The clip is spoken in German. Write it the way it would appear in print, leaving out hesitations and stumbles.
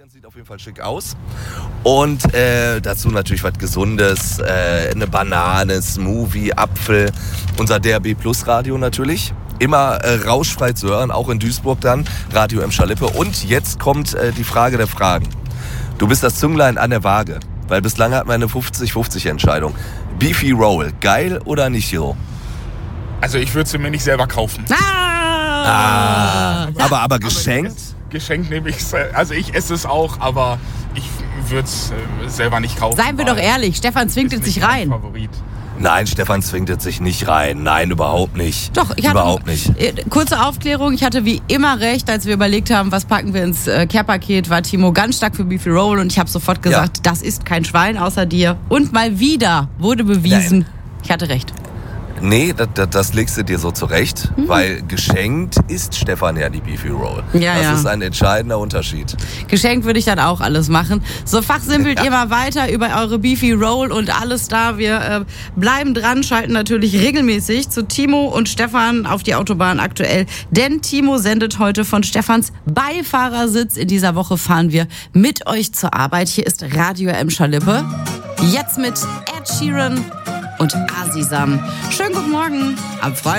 Sieht auf jeden Fall schick aus. Und dazu natürlich was Gesundes, eine Banane, Smoothie, Apfel, unser DRB Plus Radio natürlich. Immer rauschfrei zu hören, auch in Duisburg dann, Radio Emscher Lippe. Und jetzt kommt die Frage der Fragen. Du bist das Zünglein an der Waage, weil bislang hat man eine 50-50 Entscheidung. Beefy Roll, geil oder nicht so? Also ich würde sie mir nicht selber kaufen. Aber geschenkt? Geschenkt nehme ich es. Also ich esse es auch, aber ich würde es selber nicht kaufen. Seien wir doch ehrlich, Stefan zwingt es sich rein. Favorit. Nein, Stefan zwingt es sich nicht rein. Nein, überhaupt nicht. Doch, ich hatte überhaupt nicht. Kurze Aufklärung, ich hatte wie immer recht, als wir überlegt haben, was packen wir ins Care-Paket, war Timo ganz stark für Beefy Roll und ich habe sofort gesagt, Das ist kein Schwein außer dir. Und mal wieder wurde bewiesen, ich hatte recht. Nee, das legst du dir so zurecht, weil geschenkt ist Stefan ja die Beefy Roll. Das ist ein entscheidender Unterschied. Geschenkt würde ich dann auch alles machen. So fachsimpelt ihr mal weiter über eure Beefy Roll und alles da. Wir bleiben dran, schalten natürlich regelmäßig zu Timo und Stefan auf die Autobahn aktuell. Denn Timo sendet heute von Stefans Beifahrersitz. In dieser Woche fahren wir mit euch zur Arbeit. Hier ist Radio Emscher Lippe. Jetzt mit Ed Sheeran und Asisam. Schönen guten Morgen am Freitag.